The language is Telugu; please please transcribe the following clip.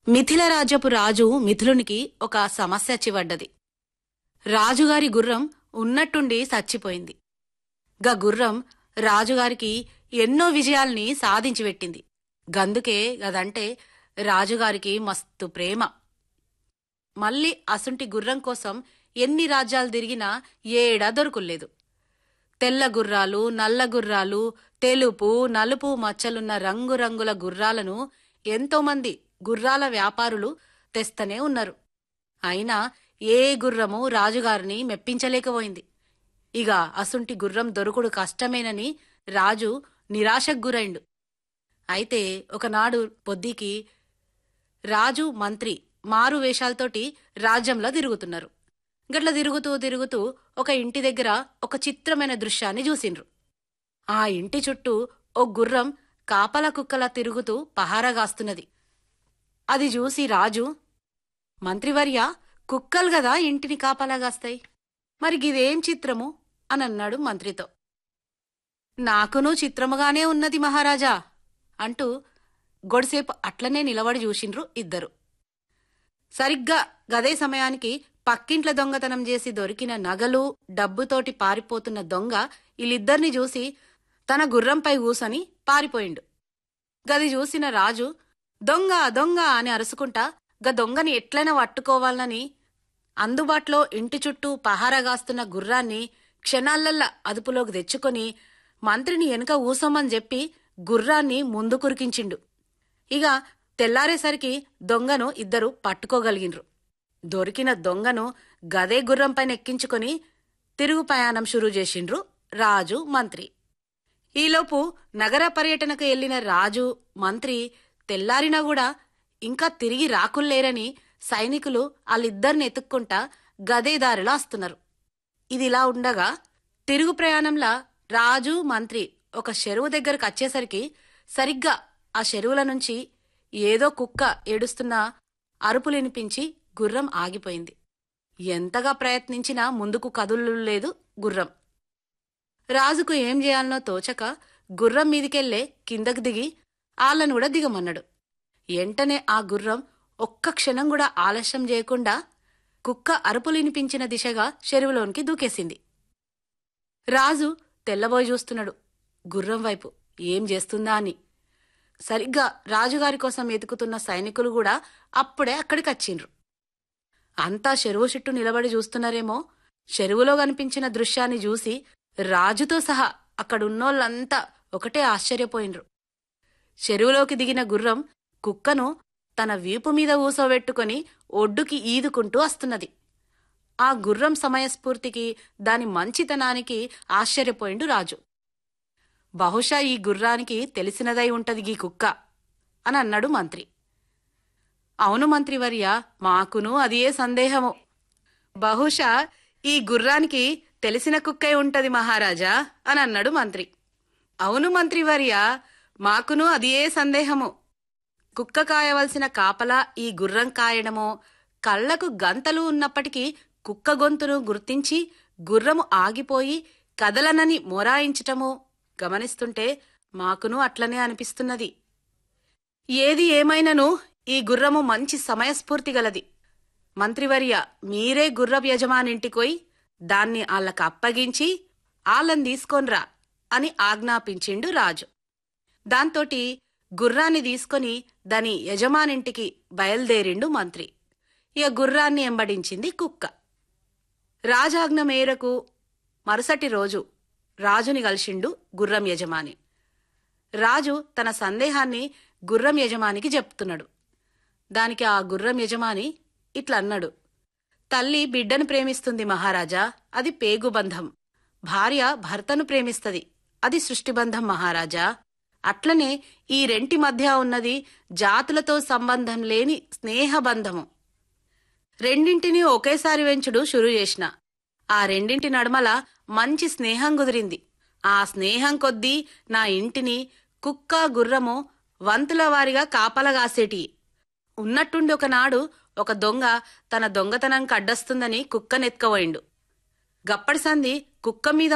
మిథిల రాజ్యపు రాజు మిథిలునికి ఒక సమస్య చివడ్డది. రాజుగారి గుర్రం ఉన్నట్టుండి సచ్చిపోయింది. గుర్రం రాజుగారికి ఎన్నో విజయాల్ని సాధించిపెట్టింది. గందుకే గదంటే రాజుగారికి మస్తు ప్రేమ. మళ్ళీ అసుంటి గుర్రం కోసం ఎన్ని రాజ్యాలు తిరిగినా ఏడా దొరుకుల్లేదు. తెల్ల గుర్రాలు, నల్ల గుర్రాలు, తెలుపు నలుపు మచ్చలున్న రంగురంగుల గుర్రాలను ఎంతోమంది గుర్రాల వ్యాపారులు తెస్తనే ఉన్నారు. అయినా ఏ గుర్రము రాజుగారిని మెప్పించలేకపోయింది. ఇక అసుంటి గుర్రం దొరుకుడు కష్టమేనని రాజు నిరాశకు గురైండు. అయితే ఒకనాడు పొద్దుకి రాజు మంత్రి మారు వేషాలతోటి రాజ్యంలో తిరుగుతున్నారు. గట్ల తిరుగుతూ తిరుగుతూ ఒక ఇంటి దగ్గర ఒక చిత్రమైన దృశ్యాన్ని చూసిండ్రు. ఆ ఇంటి చుట్టూ ఓ గుర్రం కాపలా కుక్కలా తిరుగుతూ పహారాగాస్తున్నది. అది చూసి రాజు, మంత్రివర్య, కుక్కలు గదా ఇంటిని కాపలాగాస్తాయి, మరి గిదేం చిత్రము అనన్నాడు మంత్రితో. నాకునూ చిత్రముగానే ఉన్నది మహారాజా అంటూ గొడిసేపు అట్లనే నిలబడి చూసిండ్రు ఇద్దరు. సరిగ్గా గదే సమయానికి పక్కింట్ల దొంగతనం చేసి దొరికిన నగలు డబ్బుతోటి పారిపోతున్న దొంగ వీళ్ళిద్దరిని చూసి తన గుర్రంపై కూసని పారిపోయిండు. గది చూసిన రాజు దొంగ దొంగ అని అరుసుకుంటా దొంగని ఎట్లైనా పట్టుకోవాలని అందుబాటులో ఇంటి చుట్టూ పహారాగాస్తున్న గుర్రాన్ని క్షణాలల్లా అదుపులోకి తెచ్చుకొని మంత్రిని వెనుక ఊసమ్మని చెప్పి గుర్రాన్ని ముందు కురికించిండు. ఇక తెల్లారేసరికి దొంగను ఇద్దరు పట్టుకోగలిగిండ్రు. దొరికిన దొంగను గదే గుర్రంపైన ఎక్కించుకొని తిరుగు ప్రయాణం షురూ చేసిండ్రు రాజు, మంత్రి. ఈలోపు నగర పర్యటనకు వెళ్లిన రాజు, మంత్రి తెల్లారినా కూడా ఇంకా తిరిగి రాకుల్లేరని సైనికులు వాళ్ళిద్దరిని ఎత్తుక్కుంటా గదే దారిలో వస్తున్నారు. ఇదిలా ఉండగా తిరుగు ప్రయాణంలా రాజు, మంత్రి ఒక చెరువు దగ్గరకు వచ్చేసరికి సరిగ్గా ఆ చెరువుల నుంచి ఏదో కుక్క ఏడుస్తున్న అరుపులినిపించి గుర్రం ఆగిపోయింది. ఎంతగా ప్రయత్నించినా ముందుకు కదులులేదు గుర్రం. రాజుకు ఏం చేయాలనో తోచక గుర్రం మీదికెళ్లే కిందకు దిగి ఆళ్లను కూడా దిగమన్నాడు. ఎంటనే ఆ గుర్రం ఒక్క క్షణం కూడా ఆలస్యం చేయకుండా కుక్క అరుపులినిపించిన దిశగా చెరువులోనికి దూకేసింది. రాజు తెల్లబోయి చూస్తున్నాడు గుర్రం వైపు, ఏం చేస్తుందా అని. సరిగ్గా రాజుగారి కోసం వెతుకుతున్న సైనికులు కూడా అప్పుడే అక్కడికి వచ్చిండ్రు. అంతా చెరువు చుట్టూ నిలబడి చూస్తున్నారేమో. చెరువులో కనిపించిన దృశ్యాన్ని చూసి రాజుతో సహా అక్కడున్నోళ్ళంతా ఒకటే ఆశ్చర్యపోయిండ్రు. చెరువులోకి దిగిన గుర్రం కుక్కను తన వీపు మీద ఊసోబెట్టుకుని ఒడ్డుకి ఈదుకుంటూ వస్తున్నది. ఆ గుర్రం సమయస్ఫూర్తికి, దాని మంచితనానికి ఆశ్చర్యపోయిండు రాజు. బహుశా ఈ గుర్రానికి తెలిసినదై ఉంటది గీ కుక్క అని అన్నాడు మంత్రి. అవును మంత్రివర్య, మాకును అదియే సందేహము. బహుశా ఈ గుర్రానికి తెలిసిన కుక్కే ఉంటది మహారాజా అని అన్నాడు మంత్రి. అవును మంత్రివర్య, మాకును అదియే సందేహము. కుక్క కాయవలసిన కాపలా ఈ గుర్రం కాయడమో, కళ్లకు గంతలు ఉన్నప్పటికీ కుక్క గొంతును గుర్తించి గుర్రము ఆగిపోయి కదలనని మొరాయించటమో గమనిస్తుంటే మాకును అట్లనే అనిపిస్తున్నది. ఏది ఏమైనను ఈ గుర్రము మంచి సమయస్ఫూర్తి గలది. మంత్రివర్య, మీరే గుర్రపు యజమానింటికోయి దాన్ని ఆళ్లకు అప్పగించి ఆళ్ళని తీసుకొన్రా అని ఆజ్ఞాపించిండు రాజు. దాంతోటి గుర్రాన్ని తీసుకొని దాని యజమానింటికి బయలుదేరిండు మంత్రి. ఇక గుర్రాన్ని ఎంబడించింది కుక్క. రాజాజ్ఞ మేరకు మరుసటి రోజు రాజుని కలిసిండు గుర్రం యజమాని. రాజు తన సందేహాన్ని గుర్రం యజమానికి చెప్తున్నాడు. దానికి ఆ గుర్రం యజమాని ఇట్లన్నాడు. తల్లి బిడ్డను ప్రేమిస్తుంది మహారాజా, అది పేగుబంధం. భార్య భర్తను ప్రేమిస్తది, అది సృష్టిబంధం మహారాజా. అట్లనే ఈ రెంటి మధ్య ఉన్నది జాతులతో సంబంధం లేని స్నేహబంధము. రెండింటినీ ఒకేసారి వెంచుడు షురూ చేసిన ఆ రెండింటి నడుమల మంచి స్నేహం కుదిరింది. ఆ స్నేహం కొద్దీ నా ఇంటిని కుక్క గుర్రము వంతుల వారిగా కాపలగాసేటి. ఉన్నట్టుండి ఒకనాడు ఒక దొంగ తన దొంగతనం కడ్డొస్తుందని కుక్కనెత్తుకపోయిండు. గప్పటి సంది కుక్క మీద